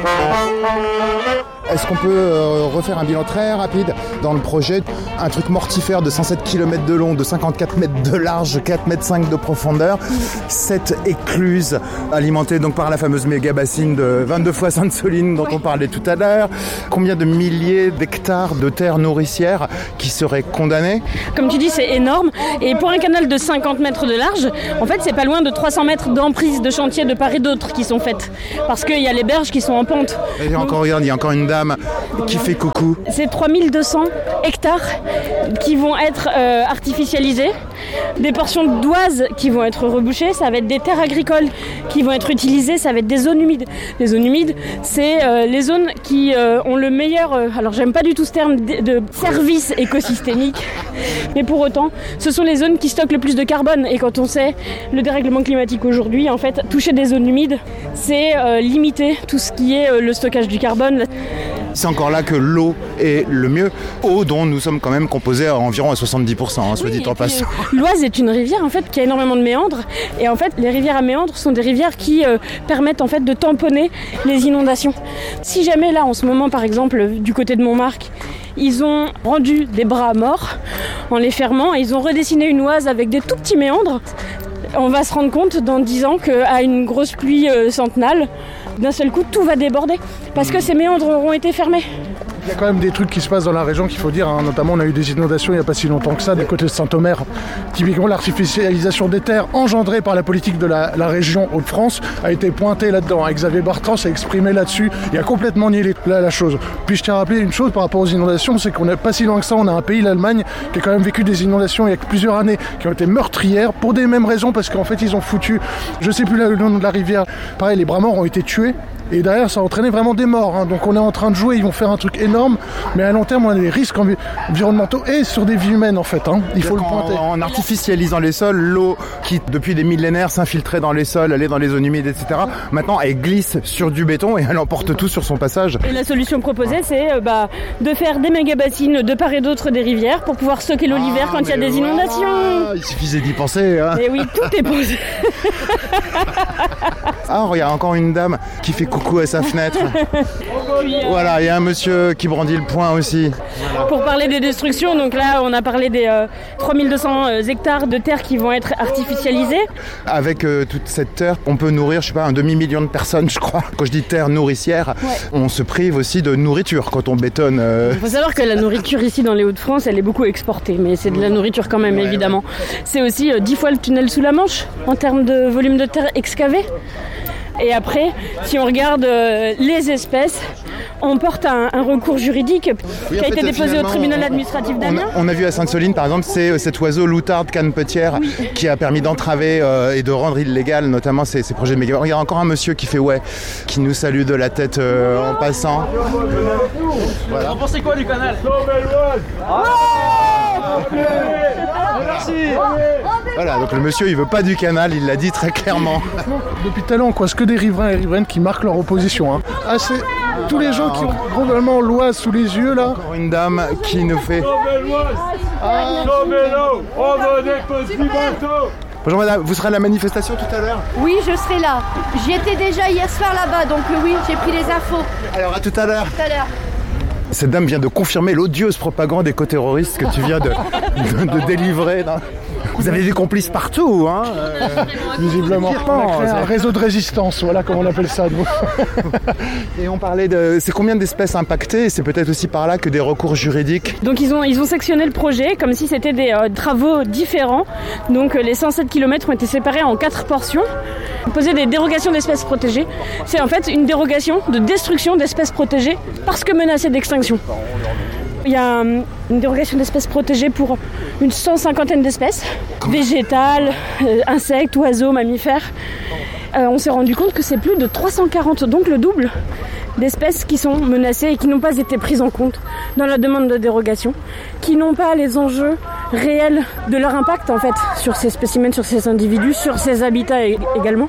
Est-ce qu'on peut refaire un bilan très rapide dans le projet? Un truc mortifère de 107 km de long, de 54 mètres de large, 4,5 m de profondeur, 7 écluses alimentées donc par la fameuse méga bassine de 22 fois Sainte-Soline dont on parlait tout à l'heure. Combien de milliers d'hectares de terres nourricières qui seraient condamnées? Comme tu dis, c'est énorme. Et pour un canal de 50 mètres de large, en fait, c'est pas loin de 300 mètres d'emprise de chantier de part et d'autre qui sont faites. Parce qu'il y a les berges qui sont en pente. Et encore, regarde, il y a encore une dame qui fait coucou. C'est 3200 hectares qui vont être artificialisés, des portions d'oise qui vont être rebouchées, ça va être des terres agricoles qui vont être utilisées, ça va être des zones humides. Les zones humides, c'est les zones qui ont le meilleur, alors j'aime pas du tout ce terme de service écosystémique, mais pour autant, ce sont les zones qui stockent le plus de carbone. Et quand on sait le dérèglement climatique aujourd'hui, en fait, toucher des zones humides, c'est limiter tout ce qui est le stockage du carbone. C'est encore là que l'eau est le mieux. Eau dont nous sommes quand même composés à environ à 70%, soit dit en passant. L'Oise est une rivière en fait qui a énormément de méandres. Et en fait, les rivières à méandres sont des rivières qui permettent en fait de tamponner les inondations. Si jamais là, en ce moment, par exemple, du côté de Montmartre, ils ont rendu des bras morts en les fermant et ils ont redessiné une Oise avec des tout petits méandres, on va se rendre compte dans 10 ans qu'à une grosse pluie centenale, d'un seul coup, tout va déborder parce que ces méandres auront été fermés. Il y a quand même des trucs qui se passent dans la région qu'il faut dire, hein. Notamment on a eu des inondations il n'y a pas si longtemps que ça du côté de Saint-Omer. Typiquement l'artificialisation des terres engendrée par la politique de la région Hauts-de-France a été pointée là-dedans. Xavier Bartrand s'est exprimé là-dessus, il a complètement nié la chose. Puis je tiens à rappeler une chose par rapport aux inondations, c'est qu'on n'est pas si loin que ça, on a un pays, l'Allemagne, qui a quand même vécu des inondations il y a plusieurs années, qui ont été meurtrières pour des mêmes raisons, parce qu'en fait ils ont foutu, je sais plus le nom de la rivière, pareil les bras morts ont été tués. Et derrière, ça a entraîné vraiment des morts. Hein. Donc on est en train de jouer, ils vont faire un truc énorme. Mais à long terme, on a des risques environnementaux et sur des vies humaines, en fait. Hein. Il faut le pointer. En artificialisant les sols, l'eau qui, depuis des millénaires, s'infiltrait dans les sols, allait dans les zones humides, etc. Maintenant, elle glisse sur du béton et elle emporte tout sur son passage. Et la solution proposée, c'est de faire des méga-bassines de part et d'autre des rivières pour pouvoir stocker l'eau l'hiver quand il y a des inondations. Il suffisait d'y penser. Hein. Et oui, tout est posé. Ah, il y a encore une dame qui fait coucou à sa fenêtre. Voilà, il y a un monsieur qui brandit le poing aussi. Pour parler des destructions, donc là on a parlé des 3200 hectares de terres qui vont être artificialisées. Avec toute cette terre, on peut nourrir, je sais pas, 1 demi-million de personnes, je crois. Quand je dis terre nourricière, on se prive aussi de nourriture quand on bétonne. Il faut savoir que la nourriture ici dans les Hauts-de-France, elle est beaucoup exportée, mais c'est de la nourriture quand même, évidemment. C'est aussi 10 fois le tunnel sous la Manche en termes de volume de terre excavé. Et après, si on regarde les espèces, on porte un recours juridique qui a été déposé au tribunal administratif d'Amiens. On a vu à Sainte-Soline, par exemple, c'est cet oiseau loutarde canepetière qui a permis d'entraver et de rendre illégal notamment ces projets de méga. Il y a encore un monsieur qui fait qui nous salue de la tête en passant. Voilà. Vous en pensez quoi du canal? Merci. Voilà, donc le monsieur il veut pas du canal, il l'a dit très clairement. Depuis tout à l'heure on croise que des riverains et riveraines qui marquent leur opposition. Hein. Ah, c'est tous les gens qui ont globalement l'Oise sous les yeux là. Encore une dame qui nous fait. Bonjour madame, vous serez à la manifestation tout à l'heure? Oui, je serai là. J'y étais déjà hier soir là-bas, donc oui, j'ai pris les infos. Alors à tout à l'heure. Tout à l'heure. Cette dame vient de confirmer l'odieuse propagande éco-terroriste que tu viens de délivrer. Vous avez des complices partout, hein visiblement. On a créé un réseau de résistance, voilà comment on appelle ça. Et on parlait c'est combien d'espèces impactées? C'est peut-être aussi par là que des recours juridiques. Donc ils ont sectionné le projet comme si c'était des travaux différents. Donc les 107 km ont été séparés en 4 portions. Poser des dérogations d'espèces protégées, c'est en fait une dérogation de destruction d'espèces protégées parce que menacées d'extinction. Il y a une dérogation d'espèces protégées pour une 150aine d'espèces, végétales, insectes, oiseaux, mammifères. On s'est rendu compte que c'est plus de 340, donc le double d'espèces qui sont menacées et qui n'ont pas été prises en compte dans la demande de dérogation, qui n'ont pas les enjeux réels de leur impact en fait sur ces spécimens, sur ces individus, sur ces habitats également.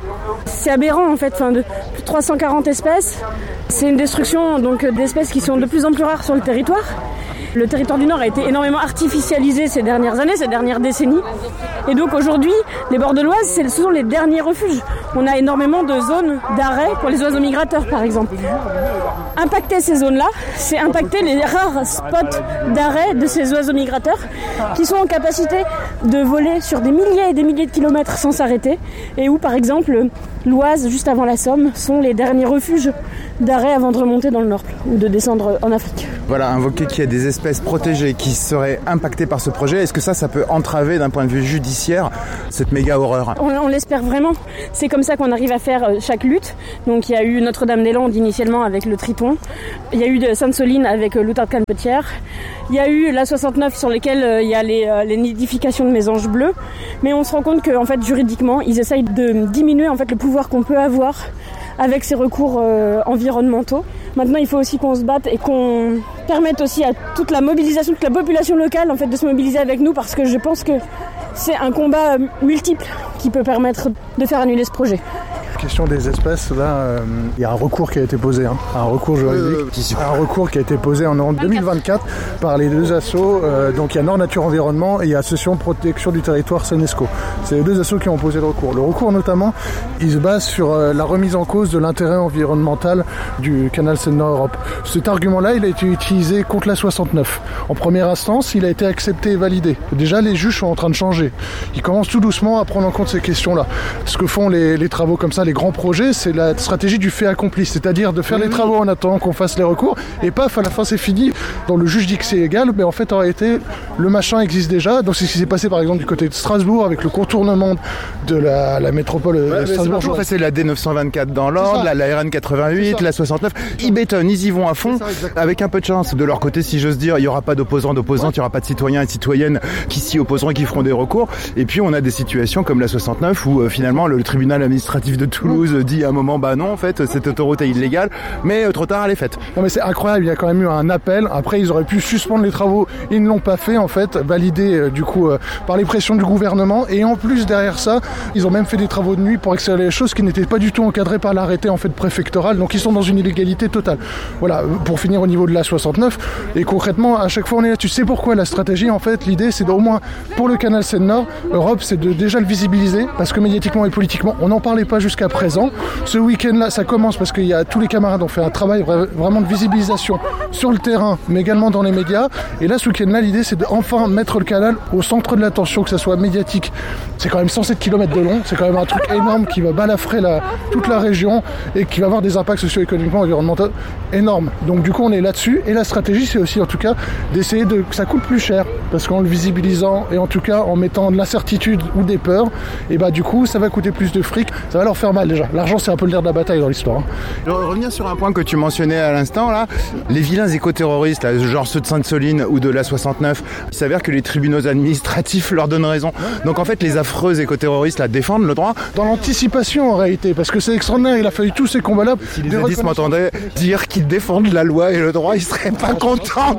C'est aberrant en fait, de plus de 340 espèces. C'est une destruction donc d'espèces qui sont de plus en plus rares sur le territoire. Le territoire du Nord a été énormément artificialisé ces dernières années, ces dernières décennies. Et donc aujourd'hui, les bords de l'Oise, ce sont les derniers refuges. On a énormément de zones d'arrêt pour les oiseaux migrateurs, par exemple. Impacter ces zones-là, c'est impacter les rares spots d'arrêt de ces oiseaux migrateurs qui sont en capacité de voler sur des milliers et des milliers de kilomètres sans s'arrêter et où, par exemple, l'Oise, juste avant la Somme, sont les derniers refuges d'arrêt avant de remonter dans le Nord ou de descendre en Afrique. Voilà, invoquer qu'il y a des espèces protégées qui seraient impactées par ce projet, est-ce que ça peut entraver d'un point de vue judiciaire cette méga horreur ? On l'espère vraiment. C'est comme ça qu'on arrive à faire chaque lutte. Donc il y a eu Notre-Dame-des-Landes initialement avec le Triton. Il y a eu de Sainte-Soline avec l'Outarde-Canepetière. Il y a eu la 69 sur lesquelles il y a les nidifications de mésanges bleus. Mais on se rend compte qu'en fait, juridiquement, ils essayent de diminuer en fait, le pouvoir qu'on peut avoir avec ces recours environnementaux. Maintenant, il faut aussi qu'on se batte et qu'on permette aussi à toute la mobilisation, toute la population locale en fait, de se mobiliser avec nous parce que je pense que c'est un combat multiple qui peut permettre de faire annuler ce projet. Question des espèces, là, il y a un recours qui a été posé, un recours juridique, un recours qui a été posé en 2024 par les deux assos, donc il y a Nord Nature Environnement et il y a Association Protection du Territoire Senesco. C'est les deux assos qui ont posé le recours. Le recours notamment, il se base sur la remise en cause de l'intérêt environnemental du canal Seine-Nord-Europe. Cet argument-là, il a été utilisé contre la 69. En première instance, il a été accepté et validé. Déjà, les juges sont en train de changer. Ils commencent tout doucement à prendre en compte ces questions-là. Ce que font les travaux comme ça, les grands projets, c'est la stratégie du fait accompli, c'est-à-dire de faire les travaux en attendant qu'on fasse les recours, et paf, à la fin c'est fini, donc le juge dit que c'est égal, mais en fait en réalité le machin existe déjà, donc c'est ce qui s'est passé par exemple du côté de Strasbourg avec le contournement de la métropole de Strasbourg. C'est la D924 dans l'Ordre, la RN88, la 69, ils bétonnent, ils y vont à fond, avec un peu de chance de leur côté si j'ose dire, il n'y aura pas d'opposants, il n'y aura pas de citoyens et de citoyennes qui s'y opposeront et qui feront des recours, et puis on a des situations comme la 69 où finalement le tribunal administratif de Toulouse dit à un moment bah non en fait cette autoroute est illégale mais trop tard elle est faite. Non mais c'est incroyable, il y a quand même eu un appel, après ils auraient pu suspendre les travaux, ils ne l'ont pas fait en fait, validé du coup par les pressions du gouvernement et en plus derrière ça ils ont même fait des travaux de nuit pour accélérer les choses qui n'étaient pas du tout encadrées par l'arrêté en fait préfectoral, donc ils sont dans une illégalité totale. Voilà, pour finir au niveau de la 69 et concrètement à chaque fois on est là, tu sais pourquoi la stratégie en fait, l'idée c'est d'au moins pour le canal Seine-Nord, Europe c'est de déjà le visibiliser parce que médiatiquement et politiquement on n'en parlait pas jusqu'à présent. Ce week-end-là, ça commence parce qu'il y a tous les camarades ont fait un travail vraiment de visibilisation sur le terrain, mais également dans les médias. Et là, ce week-end-là, l'idée, c'est d'enfin mettre le canal au centre de l'attention, que ça soit médiatique. C'est quand même 107 km de long, c'est quand même un truc énorme qui va balafrer toute la région et qui va avoir des impacts socio-économiquement, environnementaux énormes. Donc du coup, on est là-dessus. Et la stratégie, c'est aussi en tout cas d'essayer que ça coûte plus cher, parce qu'en le visibilisant et en tout cas en mettant de l'incertitude ou des peurs, et bah du coup, ça va coûter plus de fric, ça va leur faire mal déjà. L'argent, c'est un peu le nerf de la bataille dans l'histoire. Revenir sur un point que tu mentionnais à l'instant, là, les vilains écoterroristes, là, genre ceux de Sainte-Soline ou de la 69, il s'avère que les tribunaux administratifs leur donnent raison. Donc en fait, les affreux écoterroristes là, défendent le droit. Dans l'anticipation en réalité, parce que c'est extraordinaire, il a fallu tous ces combats-là. Si les zadistes m'entendaient dire qu'ils défendent la loi et le droit, ils seraient pas contents.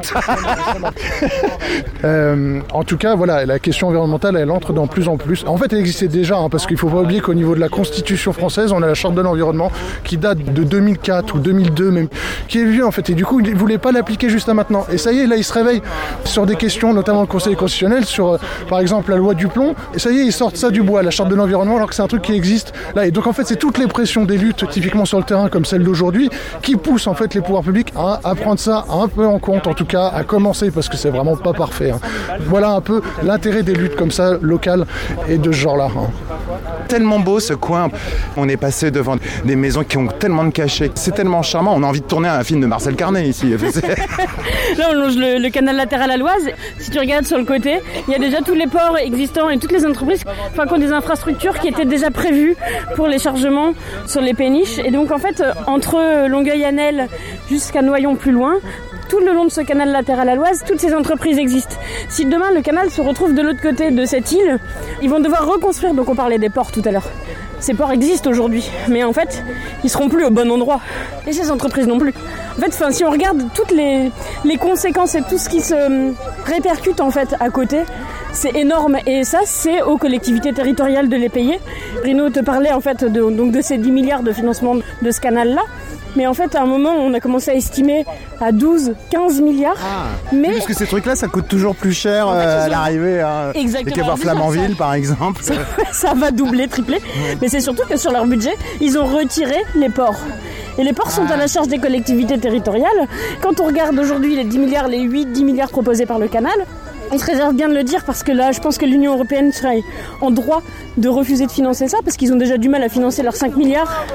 En tout cas, voilà, la question environnementale, elle entre dans plus en plus. En fait, elle existait déjà, parce qu'il faut pas oublier qu'au niveau de la Constitution française, on a la Charte de l'environnement qui date de 2004 ou 2002 même, qui est vieux en fait, et du coup ils ne voulaient pas l'appliquer juste à maintenant, et ça y est, là ils se réveillent sur des questions, notamment le Conseil constitutionnel, sur par exemple la loi du plomb, et ça y est, ils sortent ça du bois, la Charte de l'environnement, alors que c'est un truc qui existe là, et donc en fait c'est toutes les pressions des luttes typiquement sur le terrain comme celle d'aujourd'hui qui poussent en fait les pouvoirs publics à prendre ça un peu en compte, en tout cas à commencer, parce que c'est vraiment pas parfait. Voilà un peu l'intérêt des luttes comme ça locales et de ce genre-là. Tellement beau ce coin, on est passé devant des maisons qui ont tellement de cachets, c'est tellement charmant, on a envie de tourner un film de Marcel Carné ici. Là on longe le canal latéral à l'Oise, si tu regardes sur le côté, il y a déjà tous les ports existants et toutes les entreprises qui ont des infrastructures qui étaient déjà prévues pour les chargements sur les péniches, et donc en fait entre Longueuil-Annel jusqu'à Noyon plus loin, tout le long de ce canal latéral à l'Oise, toutes ces entreprises existent. Si demain le canal se retrouve de l'autre côté de cette île, ils vont devoir reconstruire, donc on parlait des ports tout à l'heure. Ces ports existent aujourd'hui, mais en fait, ils seront plus au bon endroit. Et ces entreprises non plus. En fait, si on regarde toutes les conséquences et tout ce qui se répercute en fait à côté, C'est énorme et ça, c'est aux collectivités territoriales de les payer. Bruno te parlait en fait de ces 10 milliards de financement de ce canal-là. Mais en fait, à un moment, on a commencé à estimer à 12, 15 milliards. Mais parce que ces trucs-là, ça coûte toujours plus cher à l'arrivée. Exactement. Dès qu'il y a Flamanville, par exemple. Ça va doubler, tripler. Ouais. Mais c'est surtout que sur leur budget, ils ont retiré les ports. Et les ports sont à la charge des collectivités territoriales. Quand on regarde aujourd'hui les 10 milliards, les 8-10 milliards proposés par le canal, on se réserve bien de le dire parce que là, je pense que l'Union européenne serait en droit de refuser de financer ça parce qu'ils ont déjà du mal à financer leurs 5 milliards.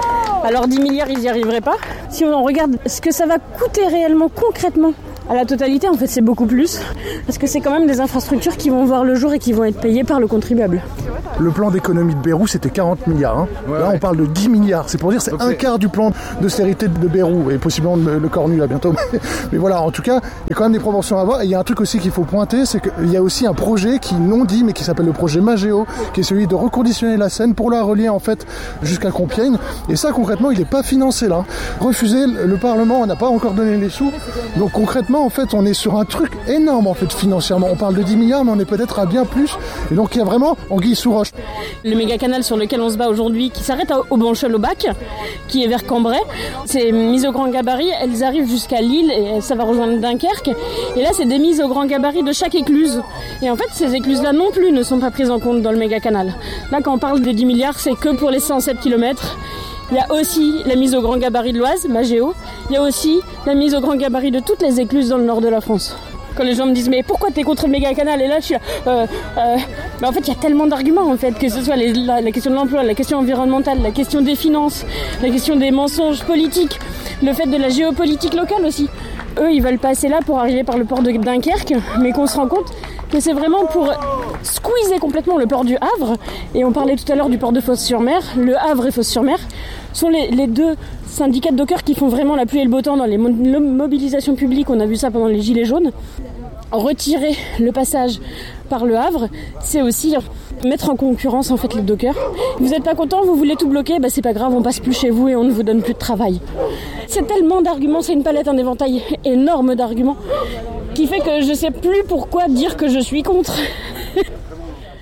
Alors 10 milliards, ils n'y arriveraient pas. Si on regarde ce que ça va coûter réellement, concrètement, à la totalité, en fait, c'est beaucoup plus. Parce que c'est quand même des infrastructures qui vont voir le jour et qui vont être payées par le contribuable. Le plan d'économie de Bayrou, c'était 40 milliards. Là, on parle de 10 milliards. C'est pour dire c'est un quart du plan d'austérité de Bayrou. Et possiblement le Cornu, là, bientôt. Mais voilà, en tout cas, il y a quand même des proportions à voir. Et il y a un truc aussi qu'il faut pointer, c'est qu'il y a aussi un projet qui non dit, mais qui s'appelle le projet Magéo, qui est celui de reconditionner la Seine pour la relier, en fait, jusqu'à Compiègne. Et ça, concrètement, il n'est pas financé, là. Refusé, le Parlement n'a pas encore donné les sous. Donc, concrètement, en fait, on est sur un truc énorme, en fait, financièrement. On parle de 10 milliards, mais on est peut-être à bien plus. Et donc, il y a vraiment anguille sous roche. Le méga canal sur lequel on se bat aujourd'hui, qui s'arrête au Banchel-au-Bac, qui est vers Cambrai, c'est mises au grand gabarit, elles arrivent jusqu'à Lille et ça va rejoindre Dunkerque. Et là, c'est des mises au grand gabarit de chaque écluse. Et en fait, ces écluses-là non plus ne sont pas prises en compte dans le méga canal. Là, quand on parle des 10 milliards, c'est que pour les 107 km. Il y a aussi la mise au grand gabarit de l'Oise, Magéo. Il y a aussi la mise au grand gabarit de toutes les écluses dans le nord de la France. Quand les gens me disent mais pourquoi t'es contre le méga canal, et là je suis là mais en fait il y a tellement d'arguments en fait, que ce soit la question de l'emploi, la question environnementale, la question des finances, la question des mensonges politiques, le fait de la géopolitique locale aussi. Eux ils veulent passer là pour arriver par le port de Dunkerque, mais qu'on se rend compte que c'est vraiment pour squeezer complètement le port du Havre. Et on parlait tout à l'heure du port de Fos-sur-Mer. Le Havre et Fos-sur-Mer sont les deux syndicats de dockers qui font vraiment la pluie et le beau temps dans les mobilisations publiques. On a vu ça pendant les Gilets jaunes. Retirer le passage par le Havre, c'est aussi mettre en concurrence en fait les dockers. Vous n'êtes pas content, vous voulez tout bloquer, c'est pas grave, on passe plus chez vous et on ne vous donne plus de travail. C'est tellement d'arguments, c'est une palette, un éventail énorme d'arguments qui fait que je sais plus pourquoi dire que je suis contre.